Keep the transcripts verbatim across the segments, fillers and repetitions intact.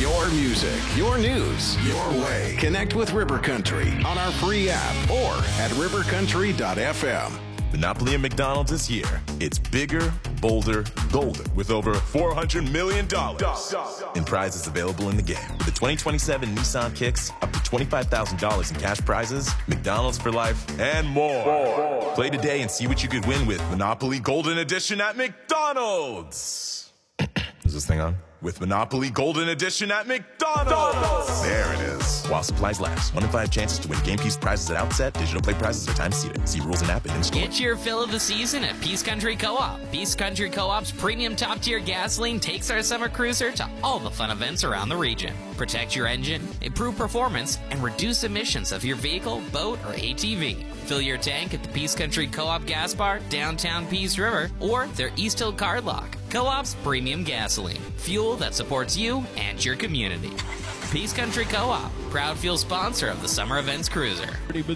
Your music, your news, your way. Connect with River Country on our free app or at river country dot f m. Monopoly at McDonald's is here. It's bigger, bolder, golden, with over four hundred million dollars in prizes available in the game. With the twenty twenty-seven Nissan Kicks, up to twenty-five thousand dollars in cash prizes, McDonald's for life, and more. more. Play today and see what you could win with Monopoly Golden Edition at McDonald's. Is this thing on? With Monopoly Golden Edition at McDonald's. There it is. While supplies last. One in five chances to win game piece prizes at outset. Digital play prizes are time seated. See rules and app and in store. Get your fill of the season at Peace Country Co-op. Peace Country Co-op's premium top-tier gasoline takes our summer cruiser to all the fun events around the region. Protect your engine, improve performance, and reduce emissions of your vehicle, boat, or A T V. Fill your tank at the Peace Country Co-op gas bar, downtown Peace River, or their East Hill card lock. Co-op's premium gasoline. Fuel that supports you and your community. Peace Country Co-op, proud fuel sponsor of the Summer Events Cruiser.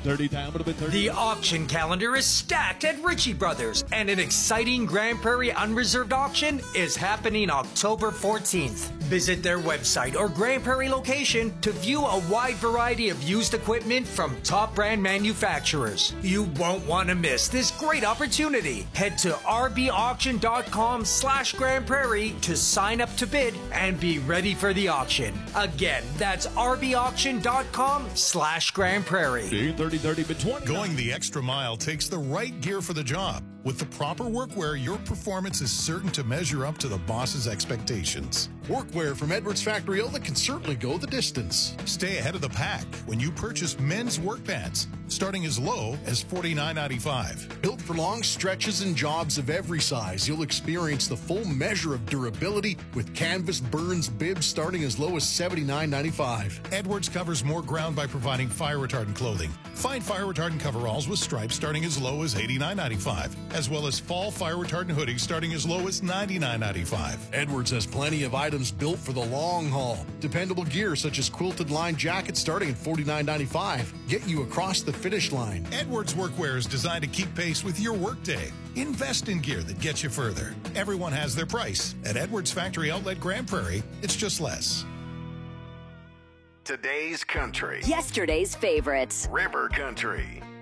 The auction calendar is stacked at Ritchie Brothers, and an exciting Grand Prairie Unreserved auction is happening October fourteenth. Visit their website or Grand Prairie location to view a wide variety of used equipment from top brand manufacturers. You won't want to miss this great opportunity. Head to rbauction.com slash Grand Prairie to sign up to bid and be ready for the auction. Again, that's rbauction.com slash Grand Prairie. Going the extra mile takes the right gear for the job. With the proper workwear, your performance is certain to measure up to the boss's expectations. Workwear from Edwards Factory Outlet can certainly go the distance. Stay ahead of the pack when you purchase men's work pants, starting as low as forty-nine ninety-five. Built for long stretches and jobs of every size, you'll experience the full measure of durability with canvas burns bibs starting as low as seventy-nine ninety-five. Edwards covers more ground by providing fire retardant clothing. Find fire retardant coveralls with stripes starting as low as eighty-nine ninety-five, as well as fall fire retardant hoodies starting as low as ninety-nine ninety-five. Edwards has plenty of items built for the long haul. Dependable gear such as quilted line jackets starting at forty-nine ninety-five get you across the finish line. Edwards workwear is designed to keep pace with your workday. Invest in gear that gets you further. Everyone has their price. At Edwards Factory Outlet Grand Prairie, it's just less. Today's country. Yesterday's favorites. River Country.